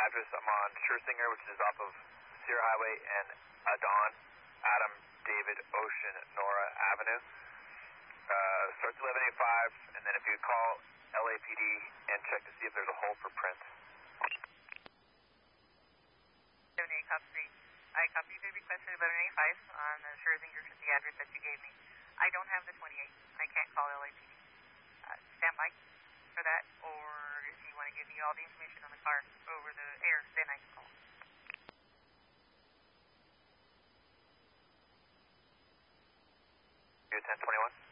address. I'm on Scherzinger, which is off of Sierra Highway, and Adon, Adam, David, Ocean, Nora Avenue. Starts 1185, and then if you call LAPD and check to see if there's a hole for prints. 78 copy. I copied the request for 1185 on Scherzinger to the address that you gave me. I don't have the 28. I can't call LAPD. Stand by for that, or if you want to give me all the information on the car over the air, then I can call. You 1021?